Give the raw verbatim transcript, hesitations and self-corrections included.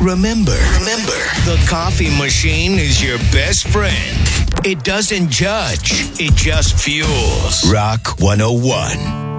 Remember, remember, the coffee machine is your best friend. It doesn't judge, it just fuels. Rock one oh one.